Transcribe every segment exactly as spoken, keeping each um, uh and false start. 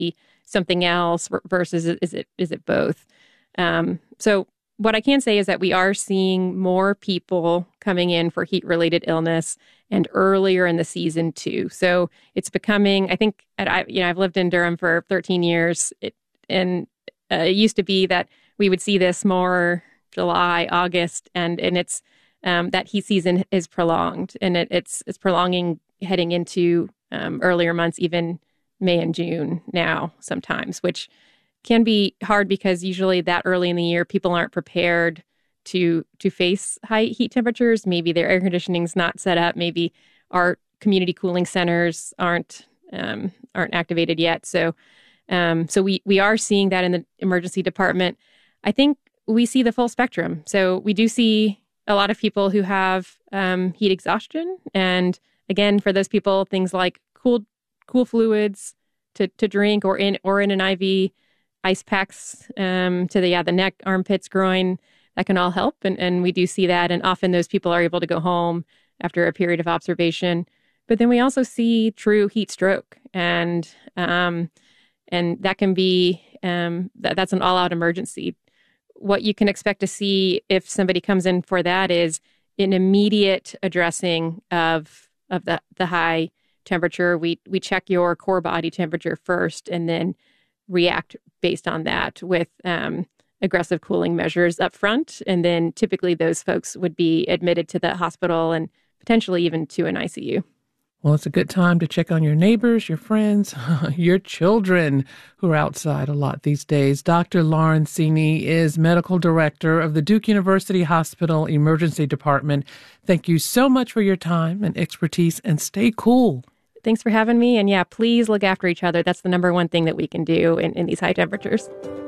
be something else versus is it is it both? Um, so what I can say is that we are seeing more people coming in for heat-related illness and earlier in the season too. So it's becoming, I think, I, you know, I've lived in Durham for thirteen years, it, and uh, it used to be that we would see this more July, August, and and it's um, that heat season is prolonged, and it, it's it's prolonging heading into um, earlier months, even May and June now sometimes, which can be hard because usually that early in the year, people aren't prepared to to face high heat temperatures. Maybe their air conditioning's not set up. Maybe our community cooling centers aren't um, aren't activated yet. So um, so we we are seeing that in the emergency department. I think we see the full spectrum. So we do see a lot of people who have um, heat exhaustion, and again, for those people, things like cool cool fluids to to drink, or in or in an I V. Ice packs um, to the yeah the neck, armpits, groin, that can all help. And, and we do see that. And often those people are able to go home after a period of observation. But then we also see true heat stroke. And um, and that can be, um, that, that's an all-out emergency. What you can expect to see if somebody comes in for that is an immediate addressing of of the, the high temperature. We, we check your core body temperature first, and then react based on that with um, aggressive cooling measures up front. And then typically those folks would be admitted to the hospital and potentially even to an I C U. Well, it's a good time to check on your neighbors, your friends, your children who are outside a lot these days. Doctor Lauren Sini is medical director of the Duke University Hospital Emergency Department. Thank you so much for your time and expertise, and stay cool. Thanks for having me. And yeah, please look after each other. That's the number one thing that we can do in, in these high temperatures.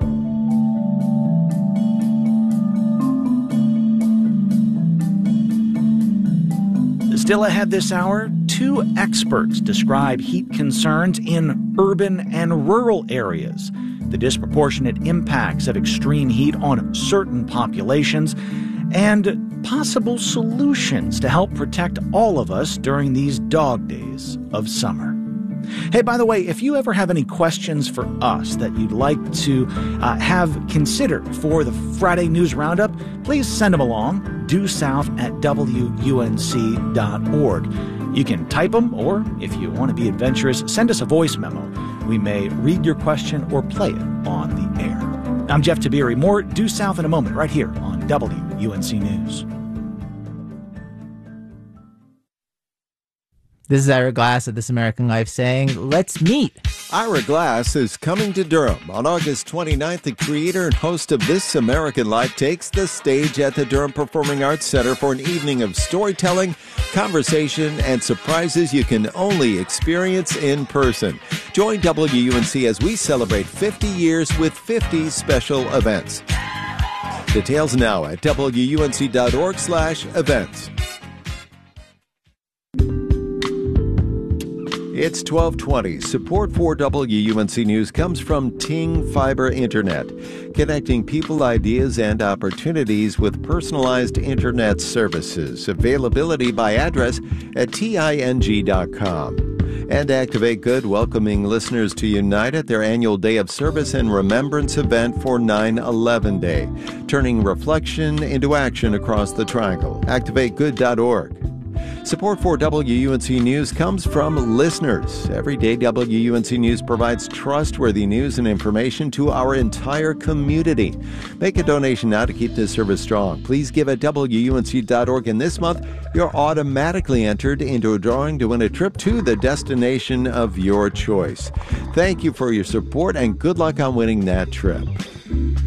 Still ahead this hour, two experts describe heat concerns in urban and rural areas, the disproportionate impacts of extreme heat on certain populations, and possible solutions to help protect all of us during these dog days of summer. Hey, by the way, if you ever have any questions for us that you'd like to uh, have considered for the Friday News Roundup, please send them along, due south at W U N C dot org. You can type them, or if you want to be adventurous, send us a voice memo. We may read your question or play it on the air. I'm Jeff Tabiri. More Due South in a moment, right here on W U N C News. This is Ira Glass of This American Life saying, let's meet. Ira Glass is coming to Durham. On August twenty-ninth, the creator and host of This American Life takes the stage at the Durham Performing Arts Center for an evening of storytelling, conversation, and surprises you can only experience in person. Join W U N C as we celebrate fifty years with fifty special events. Details now at W U N C dot org slash events. It's twelve twenty. Support for W U N C News comes from Ting Fiber Internet, connecting people, ideas, and opportunities with personalized internet services. Availability by address at ting dot com. And Activate Good, welcoming listeners to unite at their annual Day of Service and Remembrance event for nine eleven Day, turning reflection into action across the Triangle. activate good dot org. Support for W U N C News comes from listeners. Every day, W U N C News provides trustworthy news and information to our entire community. Make a donation now to keep this service strong. Please give at W U N C dot org, and this month, you're automatically entered into a drawing to win a trip to the destination of your choice. Thank you for your support, and good luck on winning that trip.